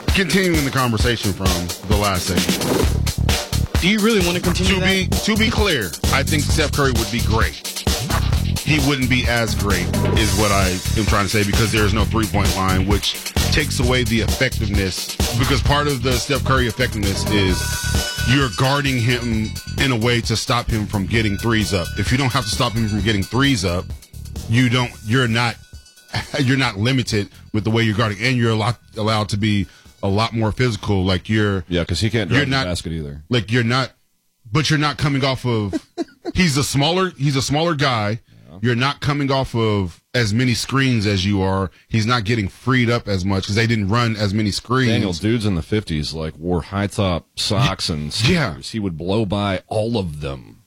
continuing the conversation from the last segment. Do you really want to continue To be clear, I think Steph Curry would be great. He wouldn't be as great, is what I am trying to say, because there is no three-point line, which takes away the effectiveness. Because part of the Steph Curry effectiveness is you're guarding him in a way to stop him from getting threes up. If you don't have to stop him from getting threes up, you're not limited with the way you're guarding, and you're allowed to be a lot more physical. Like because he can't drive the basket either. Like you're not coming off of. He's a smaller guy. You're not coming off of as many screens as you are. He's not getting freed up as much because they didn't run as many screens. Daniel, dudes in the 50s wore high top socks and sneakers. Yeah. He would blow by all of them.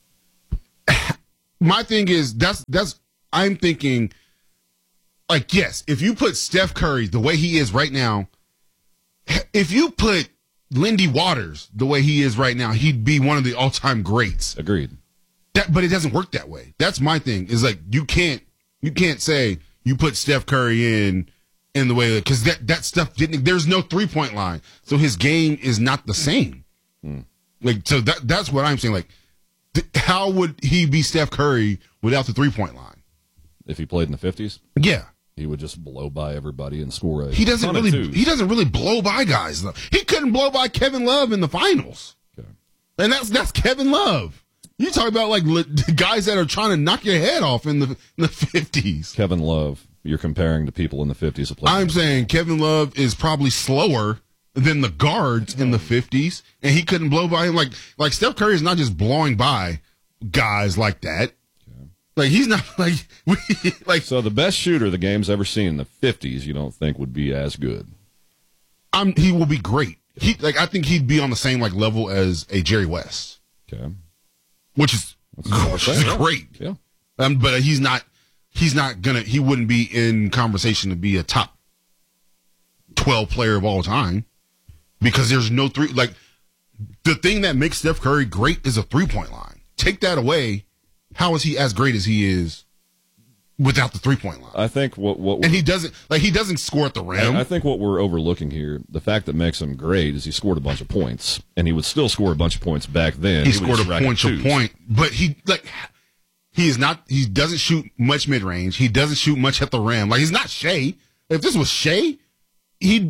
My thing is I'm thinking, yes, if you put Steph Curry the way he is right now, if you put Lindy Waters the way he is right now, he'd be one of the all-time greats. Agreed. But it doesn't work that way. That's my thing. Is you can't say you put Steph Curry in the way because that stuff didn't. There's no 3-point line, so his game is not the same. So that's what I'm saying. How would he be Steph Curry without the 3-point line? If he played in the 50s, yeah, he would just blow by everybody and score He doesn't really blow by guys though. He couldn't blow by Kevin Love in the finals, and that's Kevin Love. You talk about guys that are trying to knock your head off in the 50s. Kevin Love, you're comparing to people in the 50s. I'm saying Kevin Love is probably slower than the guards in the 50s, and he couldn't blow by him. Like Steph Curry is not just blowing by guys like that. Okay. He's not So the best shooter the game's ever seen in the 50s, you don't think would be as good? He will be great. I think he'd be on the same level as a Jerry West. Okay. Which is great. Yeah. But he wouldn't be in conversation to be a top 12 player of all time because there's no three. The thing that makes Steph Curry great is a 3-point line. Take that away. How is he as great as he is without the 3-point line? I think and he doesn't score at the rim. I think what we're overlooking here, the fact that makes him great is he scored a bunch of points, and he would still score a bunch of points back then. He scored a point, but he is not. He doesn't shoot much mid range. He doesn't shoot much at the rim. He's not Shea. If this was Shea, if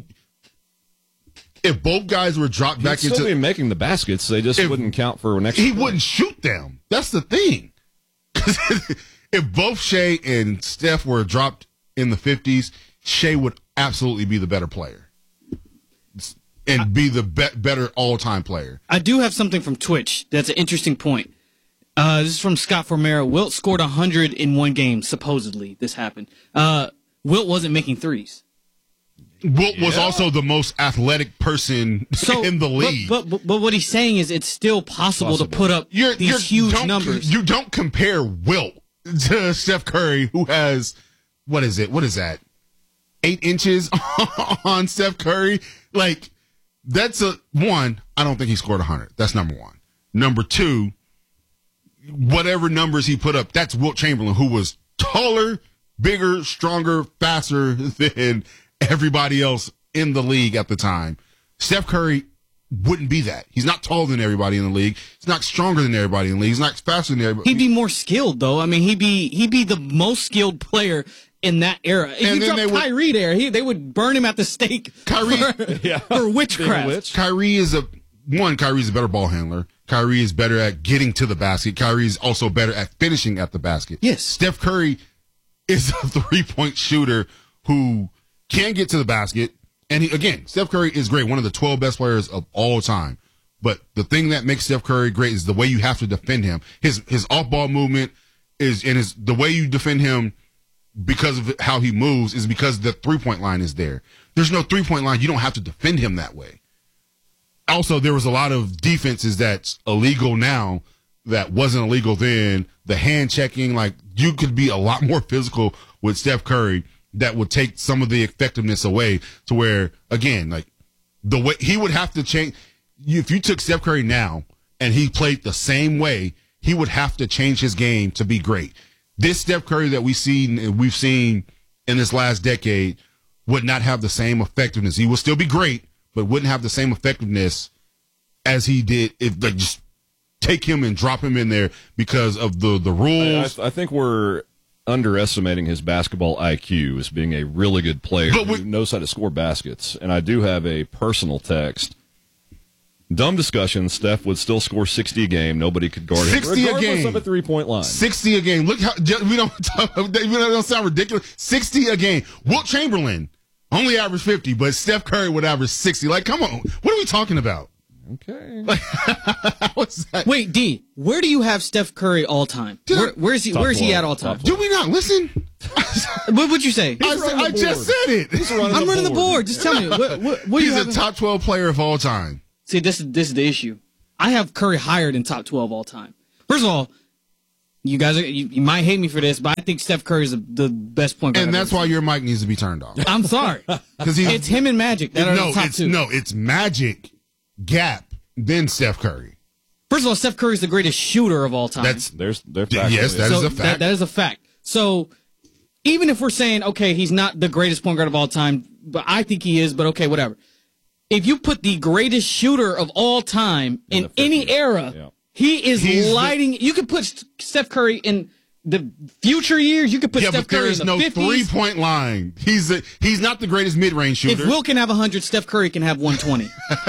both guys were dropped back into, still be making the baskets, they just wouldn't count for an extra. He wouldn't shoot them. That's the thing. If both Shea and Steph were dropped in the 50s, Shea would absolutely be the better player and be the better all-time player. I do have something from Twitch that's an interesting point. This is from Scott Formera. Wilt scored 100 in one game, supposedly. This happened. Wilt wasn't making threes. Wilt was also the most athletic person in the league. But what he's saying is it's still possible to put up these huge numbers. You don't compare Wilt to Steph Curry, who has, what is that? 8 inches on Steph Curry? That's one, I don't think he scored 100. That's number one. Number two, whatever numbers he put up, that's Wilt Chamberlain, who was taller, bigger, stronger, faster than everybody else in the league at the time. Steph Curry wouldn't be that. He's not taller than everybody in the league. He's not stronger than everybody in the league. He's not faster than everybody. He'd be more skilled, though. I mean, he'd be the most skilled player in that era. If you dropped Kyrie there, they would burn him at the stake for witchcraft. Kyrie's a better ball handler. Kyrie is better at getting to the basket. Kyrie is also better at finishing at the basket. Yes. Steph Curry is a 3-point shooter who can get to the basket. And Steph Curry is great, one of the 12 best players of all time. But the thing that makes Steph Curry great is the way you have to defend him. His off-ball movement the way you defend him because of how he moves is because the 3-point line is there. There's no 3-point line. You don't have to defend him that way. Also, there was a lot of defenses that's illegal now that wasn't illegal then. The hand checking, you could be a lot more physical with Steph Curry that would take some of the effectiveness away to where, again, the way he would have to change. If you took Steph Curry now and he played the same way, he would have to change his game to be great. This Steph Curry that we've seen in this last decade would not have the same effectiveness. He will still be great, but wouldn't have the same effectiveness as he did if like just take him and drop him in there because of the rules. I think we're underestimating his basketball IQ as being a really good player who knows how to score baskets. And I do have a personal text. Dumb discussion. Steph would still score 60 a game. Nobody could guard him. 60 a game. Of a 3-point line. 60 a game. Look how we don't sound ridiculous. 60 a game. Wilt Chamberlain only averaged 50, but Steph Curry would average 60. Like, come on. What are we talking about? Okay. Like, what's that? Wait, D, where do you have Steph Curry all time? Where's he at all time? Do we not listen? What would you say? I just said it. I'm running the board. Just tell me. What He's a top 12 player of all time. See, this is the issue. I have Curry higher than top 12 all time. First of all, you guys you might hate me for this, but I think Steph Curry is the best point guard. And that's why your mic needs to be turned off. I'm sorry. Because it's him and Magic that are the top two. No, it's Magic, Gap, then Steph Curry. First of all, Steph Curry is the greatest shooter of all time. Yes, that is a fact. That is a fact. So even if we're saying, okay, he's not the greatest point guard of all time, but I think he is, but okay, whatever. If you put the greatest shooter of all time in any era, he is lighting. You could put Steph Curry in the future years. You could put Steph Curry in the 50s. There is no 3-point line. He's not the greatest mid-range shooter. If Wilt can have 100, Steph Curry can have 120.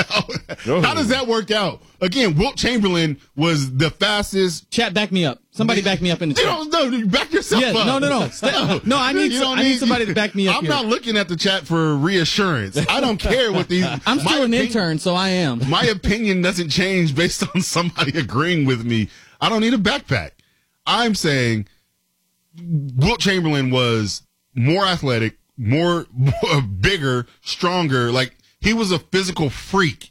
How does that work out? Again, Wilt Chamberlain was the fastest. Chat, back me up. Somebody back me up in the chat. No, back yourself up. No, I need somebody to back me up. I'm not looking at the chat for reassurance. I don't care what these. I'm still an intern, so I am. My opinion doesn't change based on somebody agreeing with me. I don't need a backpack. I'm saying Wilt Chamberlain was more athletic, more bigger, stronger. Like, he was a physical freak,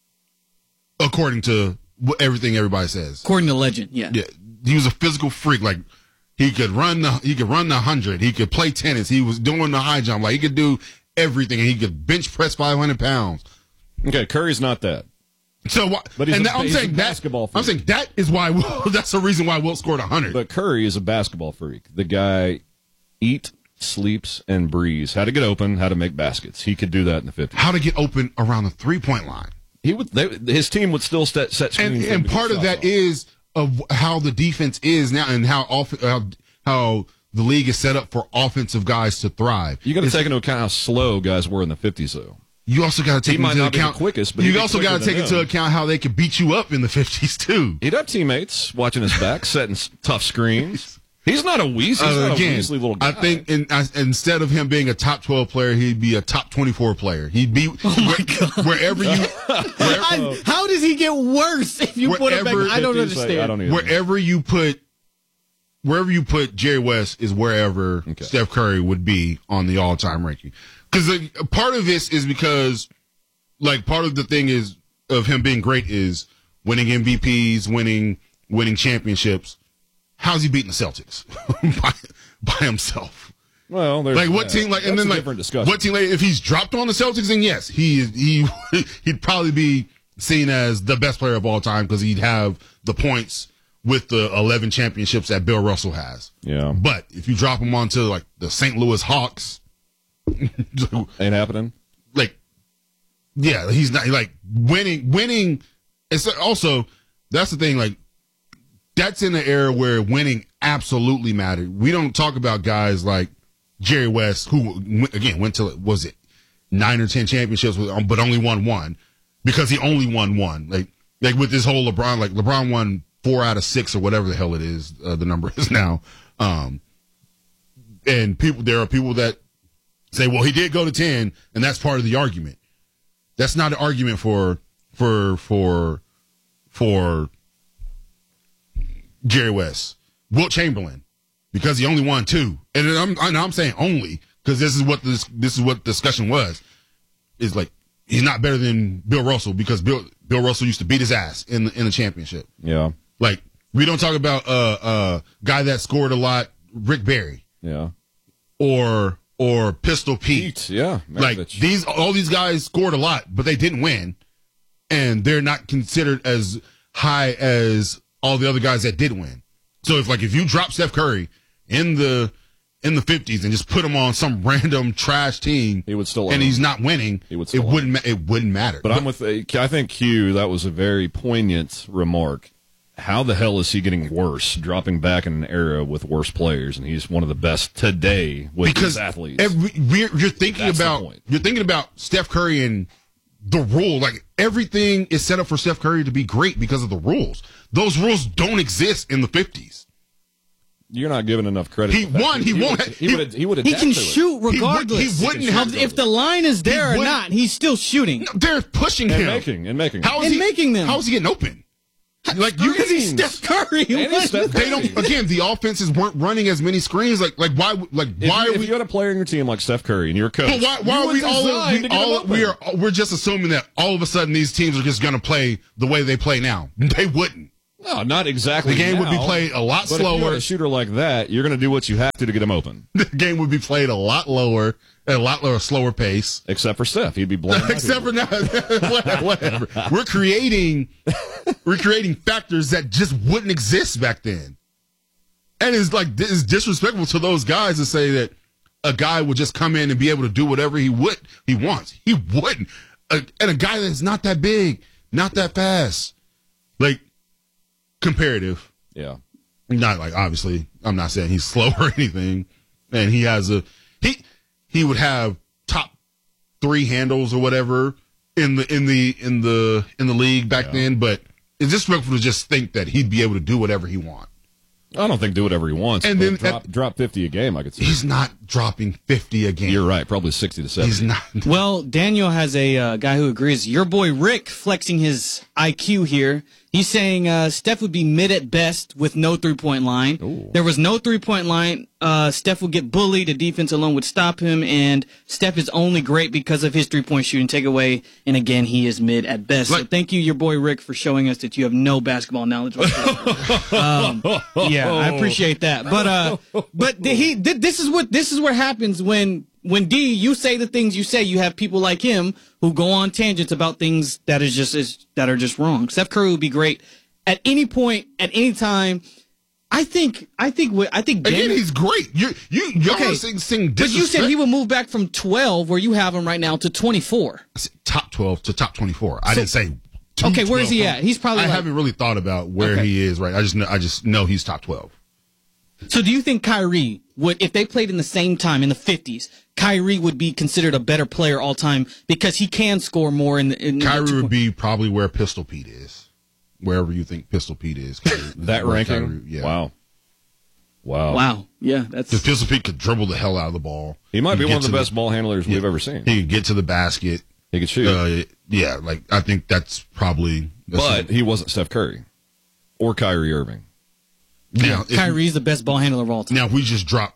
according to everything everybody says. According to legend, yeah. He was a physical freak. Like, he could run the 100. He could play tennis. He was doing the high jump. Like, he could do everything, and he could bench press 500 pounds. Okay, Curry's not that. So what? But I'm saying basketball freak. I'm saying that is why that's the reason why Wilt scored 100. But Curry is a basketball freak. The guy sleeps, and breathes how to get open, how to make baskets. He could do that in the 50s. How to get open around the 3-point line. His team would still set screens. And part of that is of how the defense is now, and how the league is set up for offensive guys to thrive. You got to take into account how slow guys were in the 50s, though. You also got to take into account quickest, but you also got to take into account how they could beat you up in the 50s too. He'd have teammates watching his back, setting tough screens. He's not a weasel. He's not a weaselly little guy. I think instead of him being a top 12 player, he'd be a top 24 player. He'd be wherever you. How does he get worse if you put him back? I don't understand. Wherever you put Jerry West is wherever Steph Curry would be on the all-time ranking. Because part of this is because, like, part of the thing is of him being great is winning MVPs, winning championships. How's he beating the Celtics by himself? Well, there's like what team? Like, and then like different discussion. What team? Like, if he's dropped on the Celtics, then yes, he'd probably be seen as the best player of all time because he'd have the points with the 11 championships that Bill Russell has. Yeah. But if you drop him onto like the St. Louis Hawks. Ain't happening. Like, yeah, he's not like winning. It's also, that's the thing. Like, that's in the era where winning absolutely mattered. We don't talk about guys like Jerry West, who again went to, was it 9 or 10 championships, but only won one because he only won one. Like with this whole LeBron, like LeBron won 4 out of 6 or whatever the hell it is, the number is now. And there are people that say, well, he did go to 10, and that's part of the argument. That's not an argument for Jerry West. Wilt Chamberlain, because he only won 2. And I'm saying only, because this is what the discussion was. Is like, he's not better than Bill Russell because Bill Russell used to beat his ass in the championship. Yeah. Like, we don't talk about a guy that scored a lot, Rick Barry. Yeah. Or Pistol Pete. Yeah. Like, all these guys scored a lot, but they didn't win. And they're not considered as high as all the other guys that did win. So if you drop Steph Curry in the in the 50s and just put him on some random trash team, he would still, and he's not winning, it wouldn't matter. But I think Q, that was a very poignant remark. How the hell is he getting worse, dropping back in an era with worse players, and he's one of the best today with his athletes? You're thinking about Steph Curry and the rule. Like, everything is set up for Steph Curry to be great because of the rules. Those rules don't exist in the 50s. You're not giving enough credit. He can shoot regardless. He wouldn't have if the line is there or not. He's still shooting. No, they're pushing him and making. How is he getting open? Like, because he's Steph Curry. They don't. Again, the offenses weren't running as many screens. Why? If you had a player on your team like Steph Curry and you're a coach, why are we're just assuming that all of a sudden these teams are just going to play the way they play now? They wouldn't. No, not exactly. The game now, would be played a lot slower. If you had a shooter like that, you're going to do what you have to get him open. The game would be played a lot lower, at a lot lower, slower pace. Except for Steph, he'd be blowing. Except for now, whatever. We're creating factors that just wouldn't exist back then, and it's disrespectful to those guys to say that a guy would just come in and be able to do whatever he wants. He wouldn't, and a guy that's not that big, not that fast, comparative. Yeah. Not obviously, I'm not saying he's slow or anything. And he has he would have top 3 handles or whatever in the league back then, but it's disrespectful to just think that he'd be able to do whatever he wants. I don't think do whatever he wants. And then drop 50 a game, I could say. He's not dropping 50 a game. You're right, probably 60 to 70. He's not. Well, Daniel has a guy who agrees. Your boy Rick flexing his IQ here. He's saying Steph would be mid at best with no three-point line. Ooh. There was no three-point line. Steph would get bullied. The defense alone would stop him. And Steph is only great because of his three-point shooting takeaway. And again, he is mid at best. So thank you, your boy Rick, for showing us that you have no basketball knowledge whatsoever. Yeah, I appreciate that. But this is what happens when D, you say the things you say. You have people like him who go on tangents about things that are just wrong. Steph Curry would be great at any point, at any time. I think Daniel, again, he's great. You're okay, saying but you said he would move back from 12, where you have him right now, to 24. I said top 12 to top 24. I didn't say. Okay, where is he at? He's probably. I haven't really thought about where he is right. I just know he's top 12. So do you think Kyrie would, if they played in the same time in the 50s, Kyrie would be considered a better player all time because he can score more in Kyrie would be probably where Pistol Pete is. Wherever you think Pistol Pete is. That ranking? Kyrie, yeah. Wow. Yeah, that's. Because Pistol Pete could dribble the hell out of the ball. He might be one of the best ball handlers we've ever seen. He could get to the basket. He could shoot. I think that's probably. But he wasn't Steph Curry or Kyrie Irving. Now, Kyrie's the best ball handler of all time. Now, if we just drop.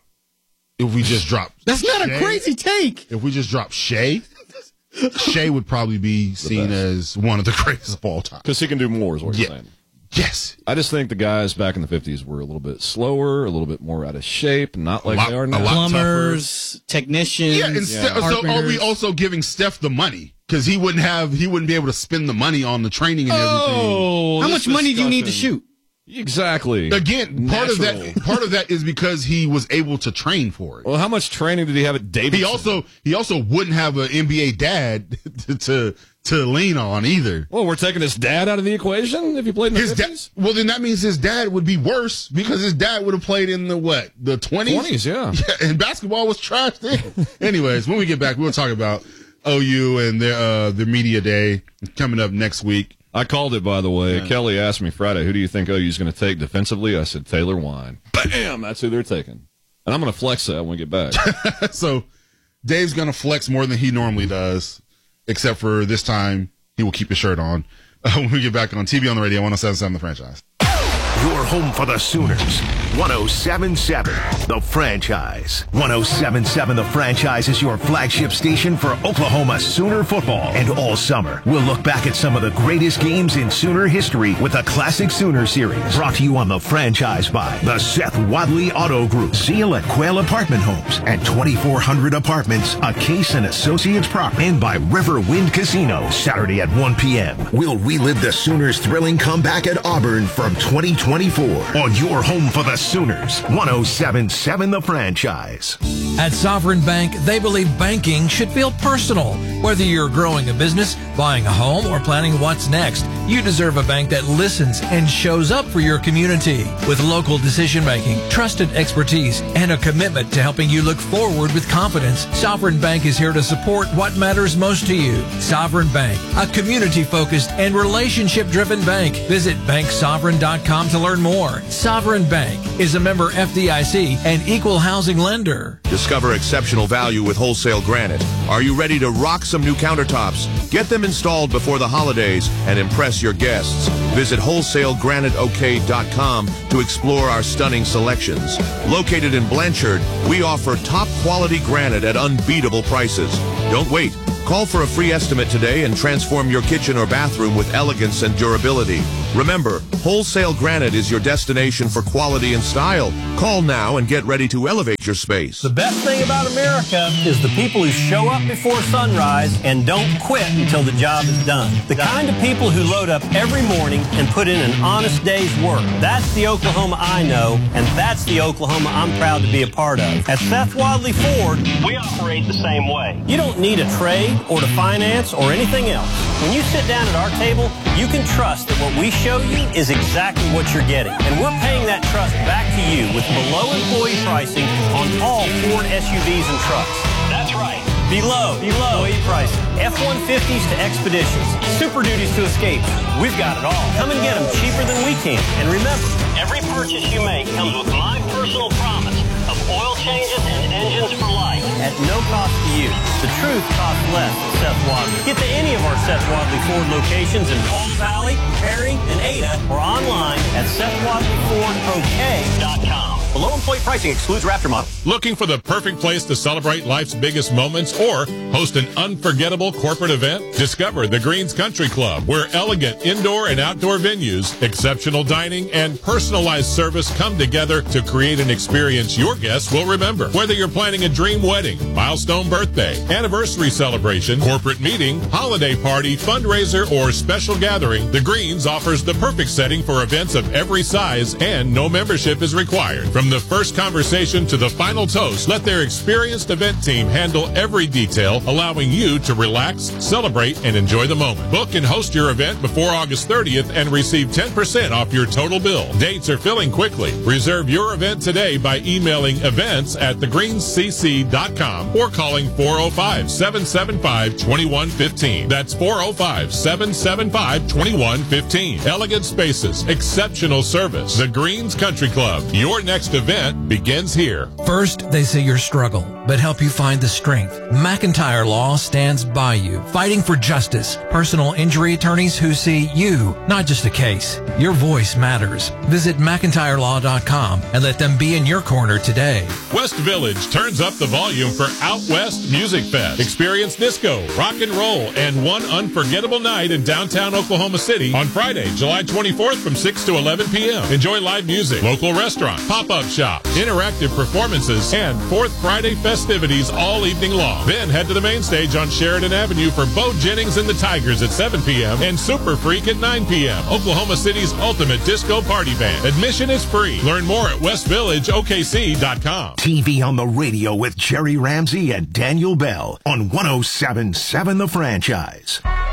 That's not a crazy take. If we just drop Shea would probably be seen as one of the greatest of all time. Because he can do more, is what you're saying. Yes. I just think the guys back in the 50s were a little bit slower, a little bit more out of shape, not like they are now. Plumbers, technicians. So are we also giving Steph the money? Because he wouldn't be able to spend the money on the training and everything. How much money do you need to shoot? Exactly. Again, part of that is because he was able to train for it. Well, how much training did he have at Davidson? He also wouldn't have an NBA dad to lean on either. Well, we're taking his dad out of the equation if he played in the 50s? Well, then that means his dad would be worse because his dad would have played in the 20s? 20s, yeah. And basketball was trash then. Anyways, when we get back, we'll talk about OU and their media day coming up next week. I called it, by the way. Yeah. Kelly asked me Friday, who do you think OU's going to take defensively? I said, Taylor Wine. Bam! That's who they're taking. And I'm going to flex that when we get back. So Dave's going to flex more than he normally does, except for this time he will keep his shirt on. When we get back on TV on the radio, 107.7 The Franchise. Your home for the Sooners. 107.7 The Franchise. 107.7 The Franchise is your flagship station for Oklahoma Sooner football. And all summer, we'll look back at some of the greatest games in Sooner history with a Classic Sooner series. Brought to you on The Franchise by the Seth Wadley Auto Group, Seal at Quail Apartment Homes, and 2400 Apartments, a Case and Associates property, and by River Wind Casino. Saturday at 1 p.m. We'll relive the Sooners' thrilling comeback at Auburn from 2020 24 on your home for the Sooners. 107.7 The Franchise. At Sovereign Bank, they believe banking should feel personal. Whether you're growing a business, buying a home, or planning what's next, you deserve a bank that listens and shows up for your community. With local decision-making, trusted expertise, and a commitment to helping you look forward with confidence, Sovereign Bank is here to support what matters most to you. Sovereign Bank, a community-focused and relationship-driven bank. Visit banksovereign.com to learn more. Sovereign Bank is a member FDIC and equal housing lender. Discover exceptional value with Wholesale Granite. Are you ready to rock some new countertops? Get them installed before the holidays and impress your guests. Visit wholesalegraniteok.com to explore our stunning selections. Located in Blanchard, we offer top quality granite at unbeatable prices. Don't wait. Call for a free estimate today and transform your kitchen or bathroom with elegance and durability. Remember, Wholesale Granite is your destination for quality and style. Call now and get ready to elevate your space. The best thing about America is the people who show up before sunrise and don't quit until the job is done. The kind of people who load up every morning and put in an honest day's work. That's the Oklahoma I know, and that's the Oklahoma I'm proud to be a part of. At Seth Wadley Ford, we operate the same way. You don't need a trade or to finance or anything else. When you sit down at our table, you can trust that what we show you is exactly what you're getting. And we're paying that trust back to you with below employee pricing on all Ford SUVs and trucks. That's right. Below employee pricing. F-150s to Expeditions. Super Duties to Escapes. We've got it all. Come and get them cheaper than we can. And remember, every purchase you make comes with my personal promise of oil changes and engines for life. At no cost to you. The truth costs less at Seth Wadley. Get to any of our Seth Wadley Ford locations in Palm Valley, Perry, and Ada, or online at SethWadleyFordOK.com. Below employee pricing excludes Raptor model. Looking for the perfect place to celebrate life's biggest moments or host an unforgettable corporate event? Discover the Greens Country Club, where elegant indoor and outdoor venues, exceptional dining, and personalized service come together to create an experience your guests will remember. Whether you're planning a dream wedding, milestone birthday, anniversary celebration, corporate meeting, holiday party, fundraiser, or special gathering, the Greens offers the perfect setting for events of every size, and no membership is required. From the first conversation to the final toast, let their experienced event team handle every detail, allowing you to relax, celebrate, and enjoy the moment. Book and host your event before August 30th and receive 10% off your total bill. Dates are filling quickly. Reserve your event today by emailing events@thegreenscc.com or calling 405-775-2115. That's 405-775-2115. Elegant spaces, exceptional service. The Greens Country Club. Your next event begins here. First, they say your struggle, but help you find the strength. McIntyre Law stands by you, fighting for justice. Personal injury attorneys who see you, not just a case. Your voice matters. Visit McIntyreLaw.com and let them be in your corner today. West Village turns up the volume for Out West Music Fest. Experience disco, rock and roll, and one unforgettable night in downtown Oklahoma City on Friday, July 24th from 6 to 11 p.m. Enjoy live music, local restaurant, pop-up shop, interactive performances, and Fourth Friday festivities all evening long. Then head to the main stage on Sheridan Avenue for Bo Jennings and the Tigers at 7 p.m. and Super Freak at 9 p.m. Oklahoma City's ultimate disco party band. Admission is free. Learn more at westvillageokc.com. TV on the radio with Jerry Ramsey and Daniel Bell on 107.7 The Franchise.